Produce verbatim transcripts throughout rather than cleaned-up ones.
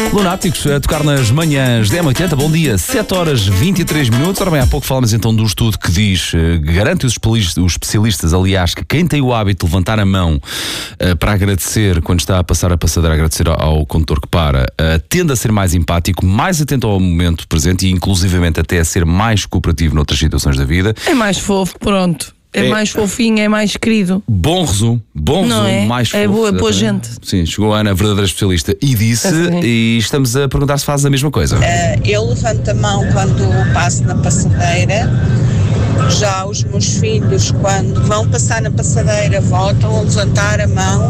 Lunáticos a tocar nas manhãs da M oitenta. Bom dia, sete horas e vinte e três minutos. Ora bem, há pouco falamos então do estudo que diz, uh, garante os especialistas, os especialistas, aliás, que quem tem o hábito de levantar a mão uh, para agradecer quando está a passar a passadeira, agradecer ao, ao condutor que para, uh, tende a ser mais empático, mais atento ao momento presente e inclusivamente até a ser mais cooperativo noutras situações da vida. É mais fofo, pronto. É, é mais fofinho, é mais querido. Bom resumo, bom Não resumo, é? mais fofo. É boa, boa gente. Sim, chegou a Ana, a verdadeira especialista, e disse, Assim. e estamos a perguntar se faz a mesma coisa. Uh, eu levanto a mão quando passo na passadeira. Já os meus filhos, quando vão passar na passadeira, voltam a levantar a mão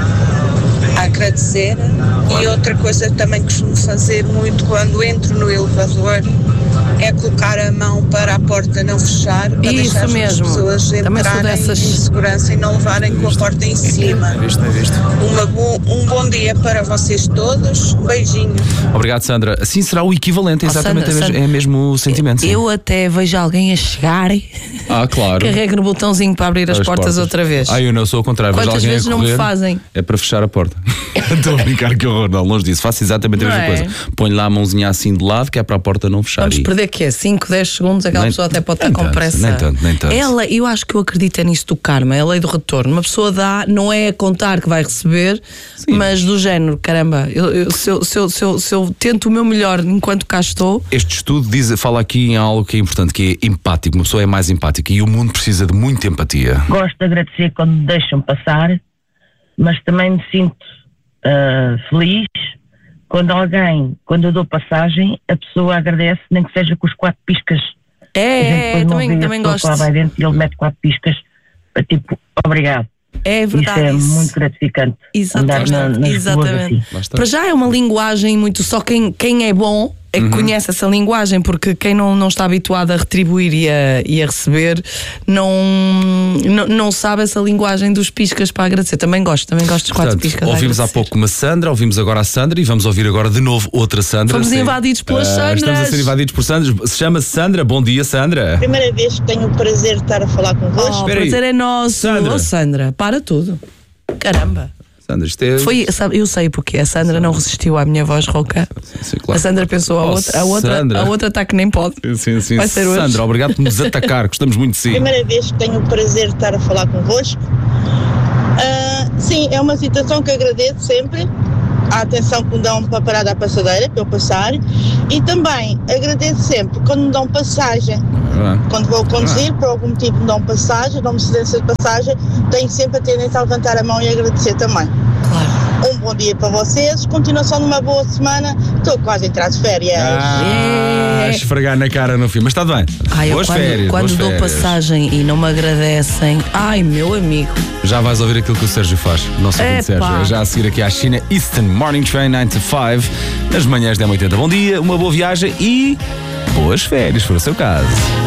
a agradecer. E outra coisa que também costumo fazer muito quando entro no elevador é colocar a mão para a porta não fechar, para Isso deixar mesmo. as pessoas Também sou entrarem dessas. em segurança e não levarem com a porta em cima. É visto, é visto. Uma bo- um bom dia para vocês todos. Beijinho. Obrigado, Sandra. Assim será o equivalente, é Oh, exatamente Sandra, é, mesmo, Sandra, é mesmo o sentimento. sim. Eu até vejo alguém a chegar, Ah, claro. carrego no botãozinho para abrir as, portas, outra vez. Ah, eu não sou ao contrário. Vejo Quantas alguém a vezes não me correr, fazem? É para fechar a porta. Estou a brincar, que horror. Não, longe disso. Faço exatamente a Não mesma é? coisa. Ponho lá a mãozinha assim de lado, que é para a porta não fechar. Vamos e... perder que é cinco, dez segundos, aquela Nem- pessoa até pode estar nem com tanto, pressa. nem tanto, nem tanto. Ela, eu acho que eu acredito é nisso do karma, é a lei do retorno. Uma pessoa dá, não é a contar que vai receber, mas do género, caramba, eu, eu, se, eu, se, eu, se, eu, se eu tento o meu melhor enquanto cá estou. Este estudo diz, fala aqui em algo que é importante, que é empático. Uma pessoa é mais empática e o mundo precisa de muita empatia. Gosto de agradecer quando me deixam passar, mas também me sinto ah, feliz quando alguém, quando eu dou passagem, a pessoa agradece, nem que seja com os quatro piscas. A gente É, depois não também, vê a também pessoa gosto. que lá vai dentro e ele mete quatro piscas para tipo, obrigado. É Isso verdade. é isso. muito gratificante. Exatamente, Andar na, nas exatamente. ruas assim. Lá está. Para já é uma linguagem muito. Só quem, quem é bom é que Uhum. conhece essa linguagem, porque quem não, não está habituado a retribuir e a, e a receber não, não, não sabe essa linguagem dos piscas para agradecer. Também gosto, também gosto dos quatro Portanto, piscas. a ouvimos há agradecer. pouco uma Sandra, ouvimos agora a Sandra e vamos ouvir agora de novo outra Sandra. Fomos Sim. invadidos pelas Ah, Sandras. Estamos a ser invadidos por Sandras. Se chama Sandra. Bom dia, Sandra. Primeira vez que tenho o prazer de estar a falar convosco. Oh, o Espera aí. prazer é nosso. Sandra. Oh, Sandra, para tudo. Caramba. Sandra, isto é... Foi, sabe, eu sei porque a Sandra não resistiu à minha voz rouca. Sim, claro. A Sandra pensou, a Oh, outra, a outra, Sandra. a outra está que nem pode. Sim, sim. Vai ser hoje. Sandra, obrigado por nos atacar. Gostamos muito de si. Primeira vez que tenho o prazer de estar a falar convosco. Ah, sim, é uma situação que agradeço sempre, a atenção que me dão para parar da passadeira, para eu passar, e também agradeço sempre quando me dão passagem. Ah, Quando vou conduzir, por algum motivo me dão passagem, dão-me cedência de passagem, tenho sempre a tendência a levantar a mão e agradecer também. Claro. Um bom dia para vocês, continuação de uma boa semana, estou quase a entrar de férias. Ah, É. esfregar na cara no filme. Mas está bem. Ai, eu boas quando, férias. quando boas dou férias. passagem e não me agradecem, ai meu amigo, Já vais ouvir aquilo que o Sérgio faz. Nosso ouvinte Epá. Sérgio. É já a seguir aqui à China Eastern Morning Train nove to cinco, nas manhãs da M oitenta. Bom dia, uma boa viagem e boas férias, se for o seu caso.